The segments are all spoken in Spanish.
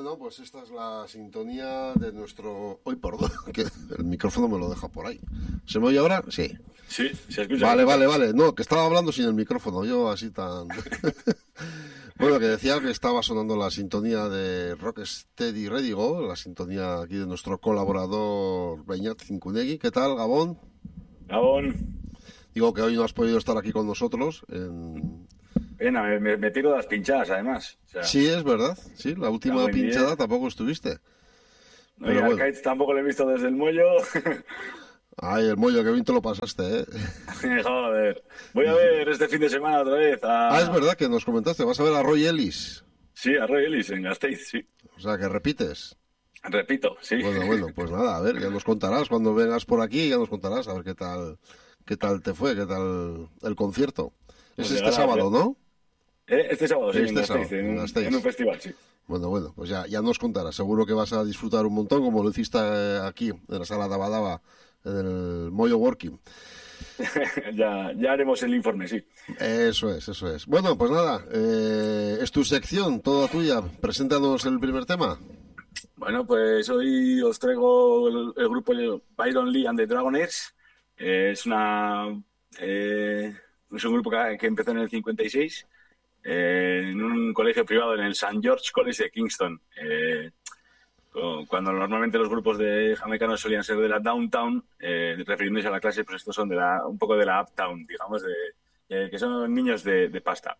Bueno, pues esta es la sintonía de nuestro... Hoy, perdón, que el micrófono me lo deja por ahí. ¿Se me oye ahora? Sí. Sí, se escucha. Vale. No, que estaba hablando sin el micrófono, yo así tan... Bueno, que decía que estaba sonando la sintonía de Rocksteady Redigo, la sintonía aquí de nuestro colaborador Beñat Cincunegui. ¿Qué tal, Gabón? Gabón. Digo que hoy no has podido estar aquí con nosotros en... Pena, me tiro de las pinchadas, además. O sea, Sí, es verdad. Sí, la última pinchada tampoco estuviste. No, pero y bueno. Arcades tampoco lo he visto desde el Mollo. Ay, el Mollo, qué bien te lo pasaste, ¿eh? Joder. Voy a ver este fin de semana otra vez es verdad que nos comentaste. Vas a ver a Roy Ellis. Sí, a Roy Ellis en Gasteiz, sí. O sea, que repites. Repito, sí. Bueno, pues nada, a ver, ya nos contarás. Cuando vengas por aquí, ya nos contarás a ver qué tal te fue, qué tal el concierto. Es pues este sábado, ¿no? Este sábado, sí, en Gasteiz. En un festival, sí. Bueno, pues ya nos contarás. Seguro que vas a disfrutar un montón, como lo hiciste aquí, en la sala Daba Daba, en el Moyo Working. ya haremos el informe, sí. Eso es. Bueno, pues nada, es tu sección, toda tuya. Preséntanos el primer tema. Bueno, pues hoy os traigo el grupo Byron Lee and the Dragonaires. Es un grupo que empezó en el 56 en un colegio privado en el St. George College de Kingston. Cuando normalmente los grupos de jamaicanos solían ser de la downtown, refiriéndose a la clase, pues estos son un poco de la uptown, digamos, que son niños de pasta.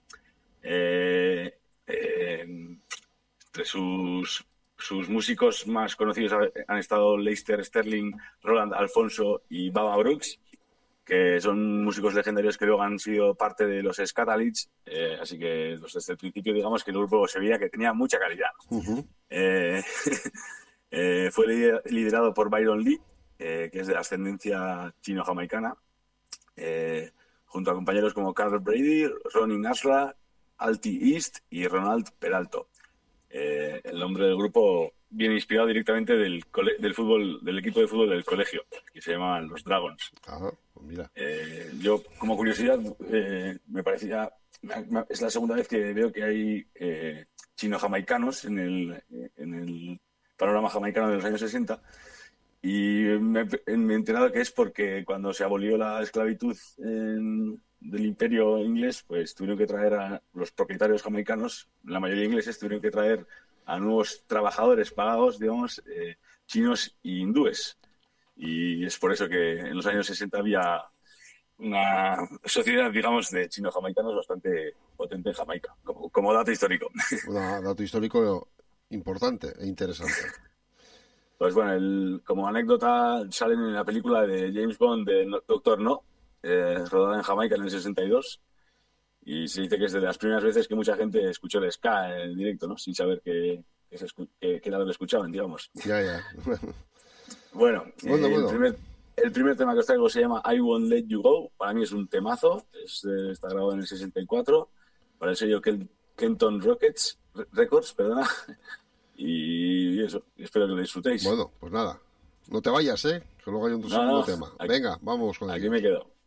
Entre sus músicos más conocidos han estado Lester Sterling, Roland Alfonso y Baba Brooks, que son músicos legendarios que luego han sido parte de los Scatalites, así que desde el principio digamos que el grupo se veía que tenía mucha calidad. Uh-huh. Fue liderado por Byron Lee, que es de ascendencia chino-jamaicana, junto a compañeros como Carl Brady, Ronnie Nasra, Alti East y Ronald Peralto. El nombre del grupo viene inspirado directamente del equipo de fútbol del colegio, que se llamaban los Dragons. Ajá, pues mira. Yo, como curiosidad, me parecía... Es la segunda vez que veo que hay chino-jamaicanos en el panorama jamaicano de los años 60, y me he enterado que es porque cuando se abolió la esclavitud del imperio inglés, pues tuvieron que traer a los propietarios jamaicanos, la mayoría ingleses, tuvieron que traer a nuevos trabajadores pagados, digamos, chinos e hindúes. Y es por eso que en los años 60 había una sociedad, digamos, de chino-jamaicanos bastante potente en Jamaica, como dato histórico. Un dato histórico importante e interesante. Pues bueno, como anécdota, salen en la película de James Bond de Doctor No, rodada en Jamaica en el 62, y se dice que es de las primeras veces que mucha gente escuchó el ska en directo, ¿no? Sin saber que era lo que escuchaban, digamos. Ya. Bueno. El primer tema que os traigo se llama I Won't Let You Go. Para mí es un temazo. Está grabado en el 64 para el sello Kenton Records, perdona. Y eso, espero que lo disfrutéis. Bueno, pues nada. No te vayas, que luego hay un segundo tema. Venga, vamos con ello. Aquí me quedo.